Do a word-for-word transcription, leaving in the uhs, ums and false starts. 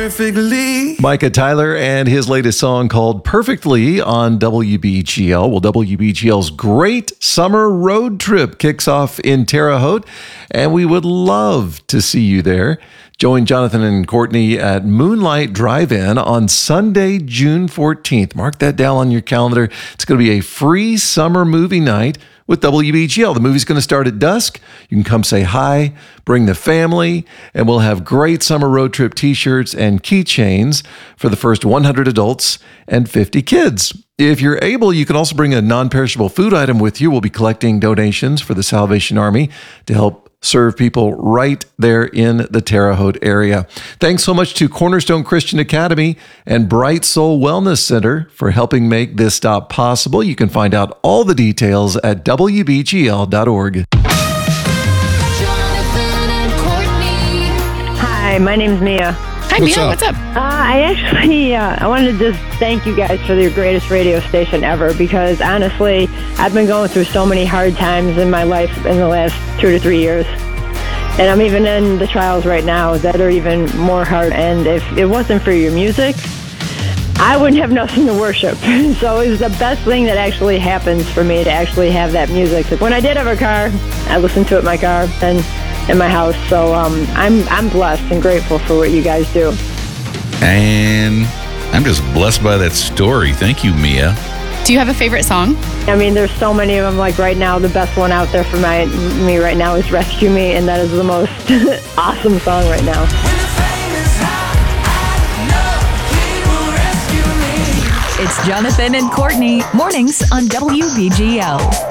perfectly. Micah Tyler and his latest song called Perfectly on W B G L. Well, W B G L's great summer road trip kicks off in Terre Haute, and we would love to see you there. Join Jonathan and Courtney at Moonlight Drive-In on Sunday, June fourteenth. Mark that down on your calendar. It's going to be a free summer movie night with W B G L. The movie's going to start at dusk. You can come say hi, bring the family, and we'll have great summer road trip t-shirts and keychains for the first one hundred adults and fifty kids. If you're able, you can also bring a non-perishable food item with you. We'll be collecting donations for the Salvation Army to help serve people right there in the Terre Haute area. Thanks so much to Cornerstone Christian Academy and Bright Soul Wellness Center for helping make this stop possible. You can find out all the details at W B G L dot org. Hi, my name's Mia. Hi, What's Mia. up? What's up? Uh, I actually, uh, I wanted to just thank you guys for your greatest radio station ever, because honestly, I've been going through so many hard times in my life in the last two to three years. And I'm even in the trials right now that are even more hard. And if it wasn't for your music, I wouldn't have nothing to worship. So it was the best thing that actually happens for me to actually have that music. When I did have a car, I listened to it in my car and in my house. So um, I'm I'm blessed and grateful for what you guys do. And I'm just blessed by that story. Thank you, Mia. Do you have a favorite song? I mean, there's so many of them. Like right now, the best one out there for my me right now is "Rescue Me," and that is the most awesome song right now. It's Jonathan and Courtney, mornings on W B G L.